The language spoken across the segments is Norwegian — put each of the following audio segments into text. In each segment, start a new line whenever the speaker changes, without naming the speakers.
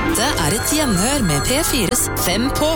Dette et gjenhør med P4s 5 på.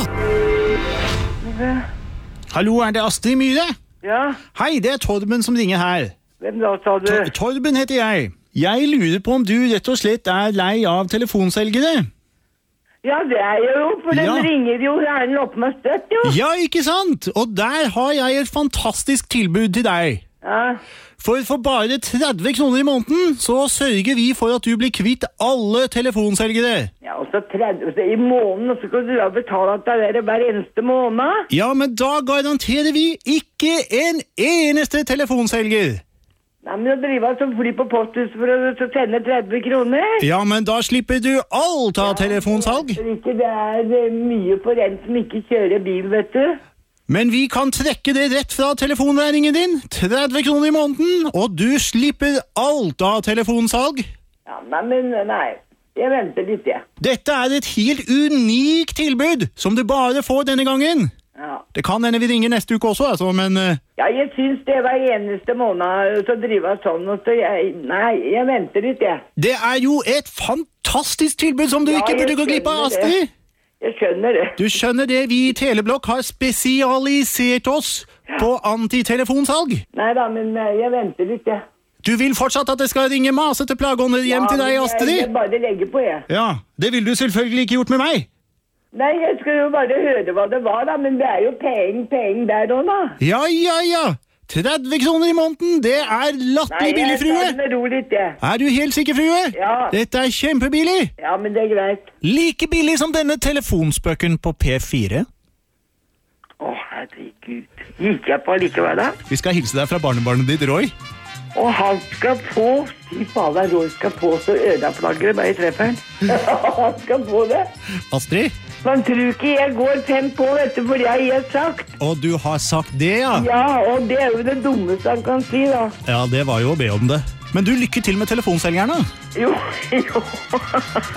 Hallo, det Astrid Myhre?
Ja,
Hei, det Torben som ringer her.
hvem da, sa du?
Torben heter jeg. Jeg lurer på om du rett og slett lei av telefonselgere?
Ja, det jeg jo, for den
Ja.
ringer jo gjerne opp med støtt, jo.
Ja, ikke sant? Og der har jeg et fantastisk tilbud til deg.
Ja,
For bare 30 kroner i måneden, så sørger vi for at du blir kvitt alle telefonselgere.
ja og så 30 i måneden, og så skal du da betale at det hver eneste måned.
Ja, men da garanterer vi ikke en eneste telefonselger.
Nei, men å drive som fly på posthuset for å så sende 30 kroner.
Ja, men da slipper du alt av telefonsalg.
For ikke det mye for en som ikke kjører bil, vet du.
Men vi kan trekke det rett fra telefonregningen din. 30 kroner i måneden, og du slipper alt av telefonsalg.
Ja, nei, jeg venter litt, jeg.
Dette et helt unikt tilbud, som du bare får denne gangen.
Ja.
Det kan hende vi ringer neste uke også, altså, men...
Ja, jeg synes det hver eneste måned så driver sånn, og så jeg venter litt, jeg.
Det jo et fantastisk tilbud som du
Ja,
ikke burde
jeg
gå glipp av,
skjønner det.
Astrid.
Jeg skjønner det.
Du skjønner det, vi i Teleblokk har spesialisert oss på antitelefonsalg.
Neida, men jeg venter litt, jeg.
Du vil fortsatt at det skal ringe masete plageånder hjem til deg, Astrid?
Jeg bare legger på, jeg.
Ja, det ville du selvfølgelig ikke gjort med meg.
Nei, jeg skal jo bare høre hva det var da, men det jo penger der også da.
Ja. 30 kroner i måneden, det latterlig billig, frue.
Nei, jeg tar det ro litt, jeg.
Du helt sikker, frue?
Ja.
Dette kjempebillig.
Ja, men det greit.
Like billig som denne telefonspøken på P4.
Å, herregud. Gikk jeg på likevel da?
Vi skal hilse deg fra barnebarnet ditt, Roy.
Og han skal få, fy faen, Roy skal få så ødaflagret bare i trefferen. Han skal få det.
Astrid?
Man tror ikke jeg går 5 på, vet du, for jeg har sagt.
Og du har sagt det, ja?
Ja, og det jo det dummeste han kan si da.
Ja, det var jo å be om det. Men du, lykke til med telefonselgeren da.
Jo.